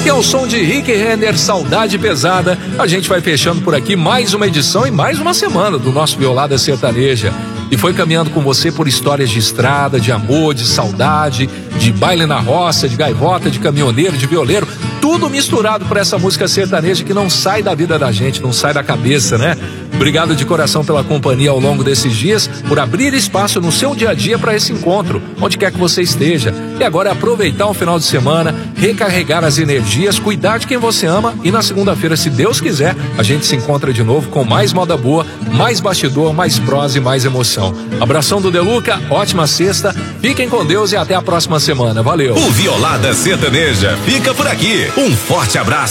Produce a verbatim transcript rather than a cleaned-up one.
E ao som de Rick Renner, Saudade Pesada, a gente vai fechando por aqui mais uma edição e mais uma semana do nosso Violada Sertaneja. E foi caminhando com você por histórias de estrada, de amor, de saudade, de baile na roça, de gaivota, de caminhoneiro, de violeiro, tudo misturado por essa música sertaneja que não sai da vida da gente, não sai da cabeça, né? Obrigado de coração pela companhia ao longo desses dias, por abrir espaço no seu dia a dia para esse encontro, onde quer que você esteja. E agora é aproveitar o final de semana, recarregar as energias, cuidar de quem você ama e na segunda-feira, se Deus quiser, a gente se encontra de novo com mais moda boa, mais bastidor, mais prosa e mais emoção. Abração do Deluca, ótima sexta, fiquem com Deus e até a próxima semana. Valeu! O Violada Sertaneja fica por aqui. Um forte abraço.